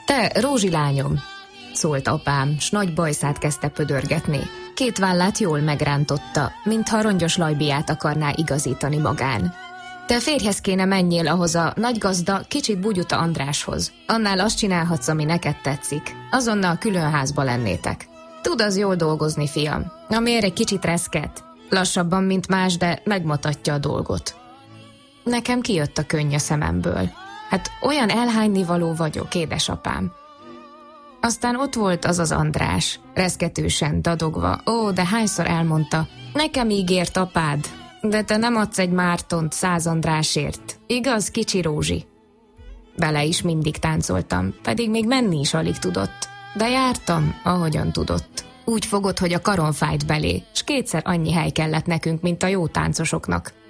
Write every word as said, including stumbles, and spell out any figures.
Te, Rózsi lányom, szólt apám, s nagy bajszát kezdte pödörgetni. Két vállát jól megrántotta, mintha rongyos lajbiát akarná igazítani magán. Te férjhez kéne menjél ahhoz a nagy gazda, kicsit bugyuta Andráshoz. Annál azt csinálhatsz, ami neked tetszik. Azonnal külön házba lennétek. Tud az jól dolgozni, fiam. A mér egy kicsit reszket. Lassabban, mint más, de megmutatja a dolgot. Nekem kijött a könny a szememből. Hát olyan elhánynivaló vagyok, édesapám. Aztán ott volt az az András, reszketősen, dadogva. Ó, de hányszor elmondta, nekem ígért apád, de te nem adsz egy Mártont száz Andrásért. Igaz, kicsi Rózsi? Vele is mindig táncoltam, pedig még menni is alig tudott. De jártam, ahogyan tudott. Úgy fogott, hogy a karon fájt belé, s kétszer annyi hely kellett nekünk, mint a jó táncosoknak.